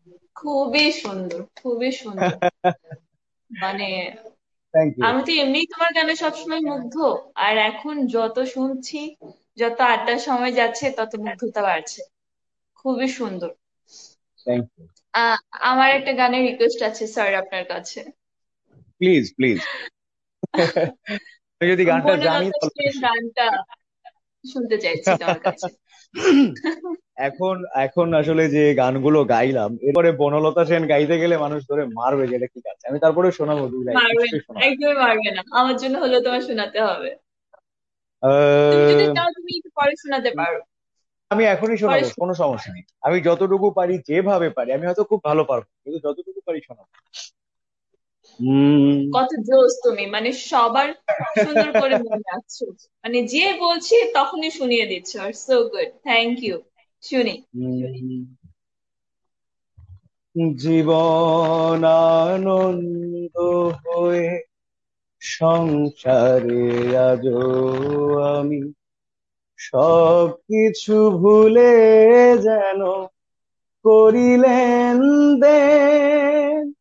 খুবই সুন্দর, খুবই সুন্দর। মানে থ্যাংক ইউ। আমি তো এমনিই তোমার গানে সবসময় মুগ্ধ, আর এখন যত শুনছি, যত আড্ডার সময় যাচ্ছে, তত মুগ্ধতা বাড়ছে। খুবই সুন্দর। Thank you. আহ আমার একটা গানের রিকোয়েস্ট আছে স্যার আপনার কাছে। Please please. আমি যদি গানটা জানি বনলতা তাহলে সেন অবশ্যই। গানটা শুনতে চাইছি তোমার কাছে। এখন এখন আসলে যে গানগুলো গাইলাম এরপরে বনলতা সেন গাইতে গেলে মানুষ ধরে মারবে যে এটা কি গাচ্ছে, আমি তারপরে শোনাবো, দুই লাইন মারবে না, নিশ্চয়ই শোনাবো। একদমই মারবে না, আমার জন্য হলেও তোমার শোনাতে হবে। তুমি যদি আহ, চাও তুমি একটু পরে শোনাতে পারো। আমি এখনই পরে শোনাবো, কোনো সমস্যা নেই। আমি যতটুকু পারি, যেভাবে পারি, আমি হয়তো খুব ভালো পারবো কিন্তু যতটুকু পারি শোনাবো। উম কত জোস তুমি, মানে সবার সুন্দর করে মনে রাখছো। মানে যে বলছি তখনই শুনিয়ে দিচ্ছ, আর সো গুড, থ্যাংক ইউ। শুনি। উম, জীবন আনন্দ হয়ে সংসারে আজো আমি সবকিছু ভুলে যেন করিলেন দেন